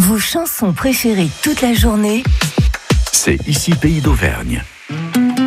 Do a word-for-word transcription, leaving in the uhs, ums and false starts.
Vos chansons préférées toute la journée, c'est ici Pays d'Auvergne.